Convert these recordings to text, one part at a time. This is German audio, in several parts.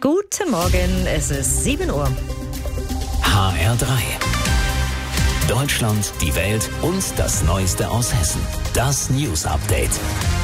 Guten Morgen, es ist 7 Uhr. HR3. Deutschland, die Welt und das Neueste aus Hessen. Das News Update.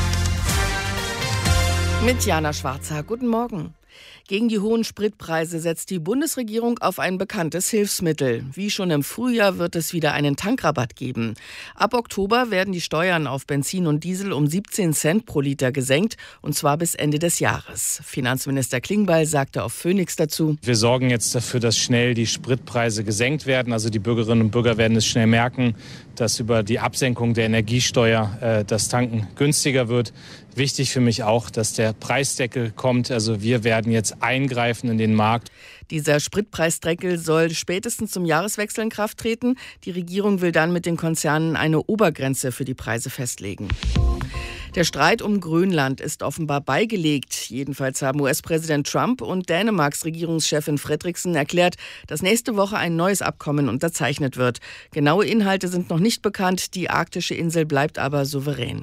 Mit Jana Schwarzer. Guten Morgen. Gegen die hohen Spritpreise setzt die Bundesregierung auf ein bekanntes Hilfsmittel. Wie schon im Frühjahr wird es wieder einen Tankrabatt geben. Ab Oktober werden die Steuern auf Benzin und Diesel um 17 Cent pro Liter gesenkt, und zwar bis Ende des Jahres. Finanzminister Klingbeil sagte auf Phoenix dazu: Wir sorgen jetzt dafür, dass schnell die Spritpreise gesenkt werden. Also die Bürgerinnen und Bürger werden es schnell merken, dass über die Absenkung der Energiesteuer das Tanken günstiger wird. Wichtig für mich auch, dass der Preisdeckel kommt. Also wir werden jetzt eingreifen in den Markt. Dieser Spritpreisdeckel soll spätestens zum Jahreswechsel in Kraft treten. Die Regierung will dann mit den Konzernen eine Obergrenze für die Preise festlegen. Der Streit um Grönland ist offenbar beigelegt. Jedenfalls haben US-Präsident Trump und Dänemarks Regierungschefin Frederiksen erklärt, dass nächste Woche ein neues Abkommen unterzeichnet wird. Genaue Inhalte sind noch nicht bekannt. Die arktische Insel bleibt aber souverän.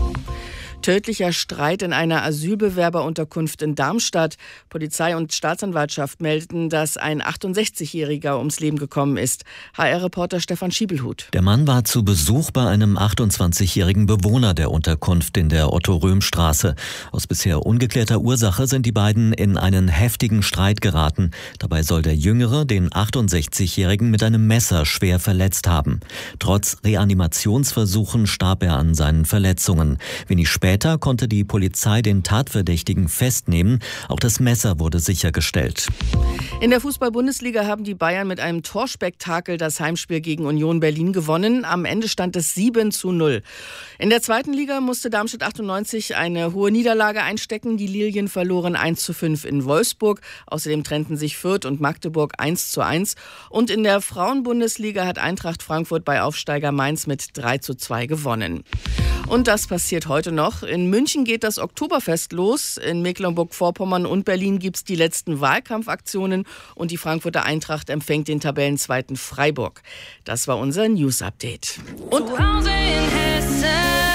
Tödlicher Streit in einer Asylbewerberunterkunft in Darmstadt. Polizei und Staatsanwaltschaft meldeten, dass ein 68-Jähriger ums Leben gekommen ist. HR-Reporter Stefan Schiebelhut. Der Mann war zu Besuch bei einem 28-jährigen Bewohner der Unterkunft in der Otto-Röhm-Straße. Aus bisher ungeklärter Ursache sind die beiden in einen heftigen Streit geraten. Dabei soll der Jüngere den 68-jährigen mit einem Messer schwer verletzt haben. Trotz Reanimationsversuchen starb er an seinen Verletzungen. Wenig später konnte die Polizei den Tatverdächtigen festnehmen. Auch das Messer wurde sichergestellt. In der Fußball-Bundesliga haben die Bayern mit einem Torspektakel das Heimspiel gegen Union Berlin gewonnen. Am Ende stand es 7:0. In der zweiten Liga musste Darmstadt 98 eine hohe Niederlage einstecken. Die Lilien verloren 1:5 in Wolfsburg. Außerdem trennten sich Fürth und Magdeburg 1:1. Und in der Frauen-Bundesliga hat Eintracht Frankfurt bei Aufsteiger Mainz mit 3:2 gewonnen. Und das passiert heute noch. In München geht das Oktoberfest los. In Mecklenburg-Vorpommern und Berlin gibt es die letzten Wahlkampfaktionen. Und die Frankfurter Eintracht empfängt den Tabellenzweiten Freiburg. Das war unser News-Update. Und Zu Hause in Hessen.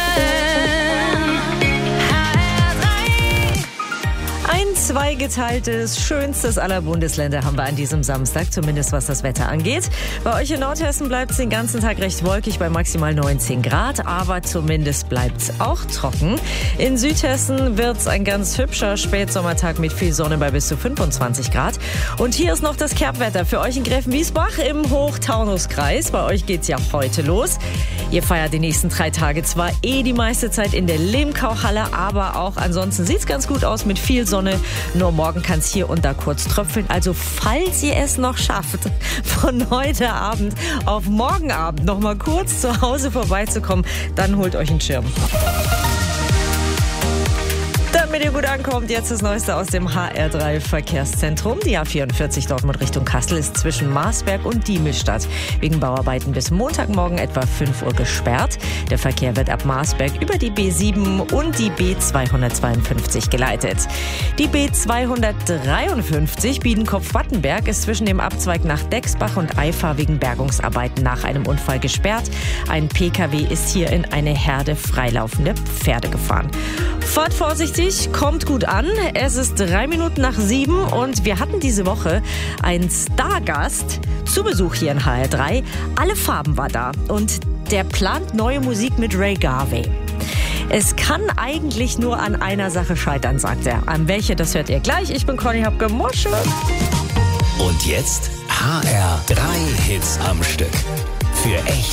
Ein zweigeteiltes, schönstes aller Bundesländer haben wir an diesem Samstag, zumindest was das Wetter angeht. Bei euch in Nordhessen bleibt es den ganzen Tag recht wolkig bei maximal 19 Grad, aber zumindest bleibt es auch trocken. In Südhessen wird es ein ganz hübscher Spätsommertag mit viel Sonne bei bis zu 25 Grad. Und hier ist noch das Kerbwetter für euch in Gräfenwiesbach im Hochtaunuskreis. Bei euch geht's ja heute los. Ihr feiert die nächsten 3 Tage zwar die meiste Zeit in der Lehmkauhalle, aber auch ansonsten sieht's ganz gut aus mit viel Sonne. Nur morgen kann es hier und da kurz tröpfeln. Also falls ihr es noch schafft, von heute Abend auf morgen Abend noch mal kurz zu Hause vorbeizukommen, dann holt euch einen Schirm. Damit ihr gut ankommt, jetzt das Neueste aus dem HR3 Verkehrszentrum. Die A44 Dortmund Richtung Kassel ist zwischen Marsberg und Diemelstadt wegen Bauarbeiten bis Montagmorgen etwa 5 Uhr gesperrt. Der Verkehr wird ab Marsberg über die B7 und die B252 geleitet. Die B253 Biedenkopf-Wattenberg ist zwischen dem Abzweig nach Dexbach und Eifa wegen Bergungsarbeiten nach einem Unfall gesperrt. Ein PKW ist hier in eine Herde freilaufende Pferde gefahren. Fahrt vorsichtig, kommt gut an. Es ist 3 Minuten nach 7 und wir hatten diese Woche einen Stargast zu Besuch hier in HR3. Alle Farben war da und der plant neue Musik mit Ray Garvey. Es kann eigentlich nur an einer Sache scheitern, sagt er. An welche, das hört ihr gleich. Ich bin Conny Hapke-Mosche. Und jetzt HR3 Hits am Stück. Für echt